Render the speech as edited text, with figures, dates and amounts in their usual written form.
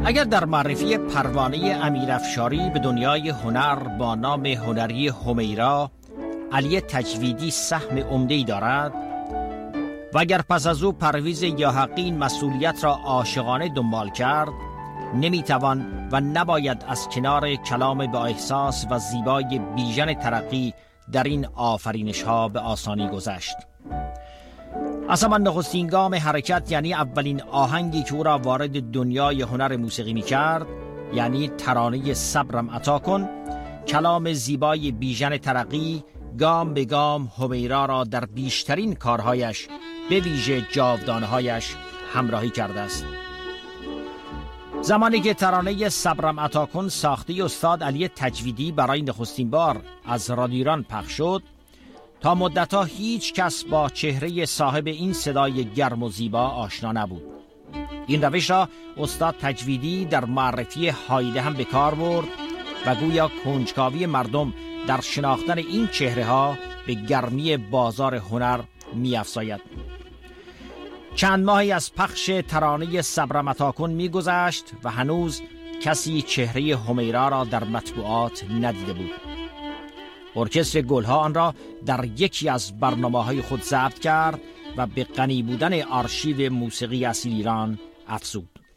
اگر در معرفی پروانه امیرافشاری به دنیای هنر با نام هنری همیرا علی تجویدی سهم عمده‌ای دارد و اگر پس از او پرویز یاحقی این مسئولیت را عاشقانه دنبال کرد، نمیتوان و نباید از کنار کلام با احساس و زیبای بیژن ترقی در این آفرینش ها به آسانی گذشت. اصلا نخستین گام حرکت، یعنی اولین آهنگی که او را وارد دنیای هنر موسیقی می کرد، یعنی ترانه صبرم عطا کن، کلام زیبای بیژن ترقی گام به گام همیرا را در بیشترین کارهایش به ویژه جاودانه‌هایش همراهی کرده است. زمانی که ترانه صبرم عطا کن ساخته استاد علی تجویدی برای نخستین بار از رادیو ایران پخش شد، تا مدتها هیچ کس با چهره صاحب این صدای گرم و زیبا آشنا نبود. این روش را استاد تجویدی در معرفی هایده هم به کار برد و گویا کنجکاوی مردم در شناختن این چهره ها به گرمی بازار هنر می افزاید. چند ماهی از پخش ترانه صبرم عطا کن می گذشت و هنوز کسی چهره همیرا را در مطبوعات ندیده بود. ارکستر گلها آن را در یکی از برنامه‌های خود ضبط کرد و به غنی بودن آرشیو موسیقی اصیل ایران افزود.